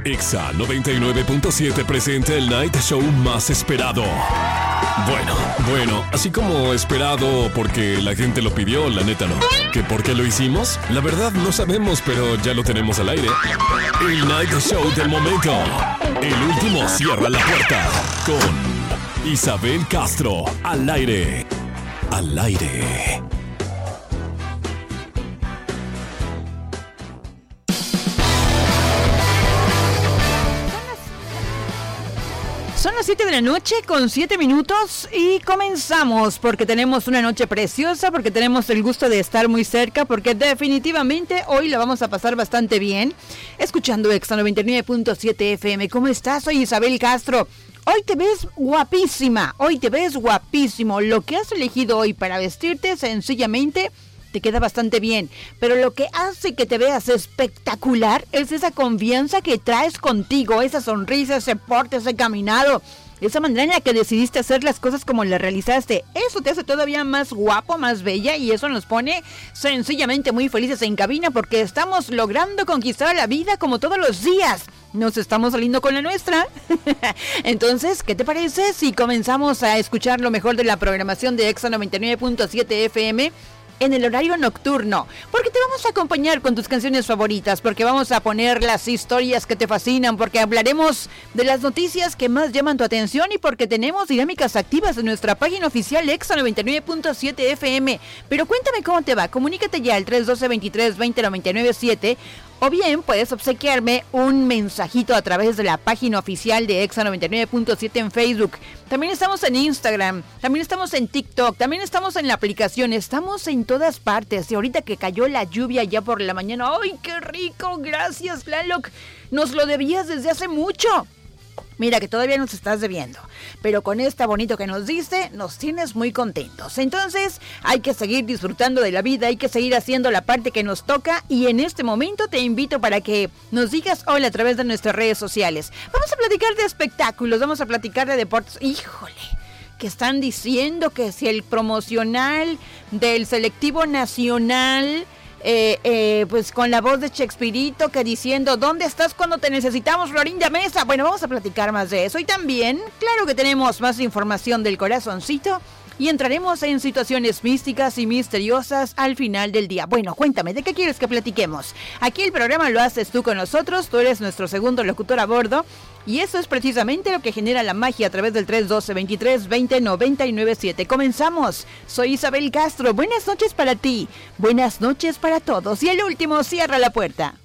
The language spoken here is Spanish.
Exa 99.7 presenta el Night Show más esperado. Bueno, así como esperado porque la gente lo pidió, la neta no. ¿Que por qué lo hicimos? La verdad no sabemos, pero ya lo tenemos al aire. El Night Show del momento. El último cierra la puerta. Con Isabel Castro, al aire. Al aire. Son las 7 de la noche con 7 minutos y comenzamos porque tenemos una noche preciosa, porque tenemos el gusto de estar muy cerca, porque definitivamente hoy la vamos a pasar bastante bien escuchando Exa 99.7 FM. ¿Cómo estás? Soy Isabel Castro. Hoy te ves guapísima, hoy te ves guapísimo. Lo que has elegido hoy para vestirte sencillamente te queda bastante bien, pero lo que hace que te veas espectacular es esa confianza que traes contigo, esa sonrisa, ese porte, ese caminado, esa manera en la que decidiste hacer las cosas como las realizaste. Eso te hace todavía más guapo, más bella, y eso nos pone sencillamente muy felices en cabina porque estamos logrando conquistar la vida como todos los días. Nos estamos saliendo con la nuestra. Entonces, ¿qué te parece si comenzamos a escuchar lo mejor de la programación de Exa 99.7 FM? En el horario nocturno, porque te vamos a acompañar con tus canciones favoritas, porque vamos a poner las historias que te fascinan, porque hablaremos de las noticias que más llaman tu atención y porque tenemos dinámicas activas en nuestra página oficial Exa 99.7 FM. Pero cuéntame cómo te va, comunícate ya al 312-23-20-997 o bien puedes obsequiarme un mensajito a través de la página oficial de Exa 99.7 en Facebook. También estamos en Instagram, también estamos en TikTok, también estamos en la aplicación, estamos en todas partes. Y ahorita que cayó la lluvia ya por la mañana, ¡ay, qué rico! Gracias, Tlaloc. Nos lo debías desde hace mucho. Mira que todavía nos estás debiendo, pero con esta bonito que nos diste, nos tienes muy contentos. Entonces, hay que seguir disfrutando de la vida, hay que seguir haciendo la parte que nos toca. Y en este momento te invito para que nos digas hola a través de nuestras redes sociales. Vamos a platicar de espectáculos, vamos a platicar de deportes. ¡Híjole! Que están diciendo que si el promocional del selectivo nacional... pues con la voz de Shakespearito que diciendo ¿dónde estás cuando te necesitamos, Florinda Mesa? Bueno, vamos a platicar más de eso y también, claro que tenemos más información del corazoncito y entraremos en situaciones místicas y misteriosas al final del día. Bueno, cuéntame, ¿de qué quieres que platiquemos? Aquí el programa lo haces tú con nosotros, tú eres nuestro segundo locutor a bordo y eso es precisamente lo que genera la magia a través del 312-23-20-997. Comenzamos. Soy Isabel Castro. Buenas noches para ti. Buenas noches para todos. Y el último cierra la puerta.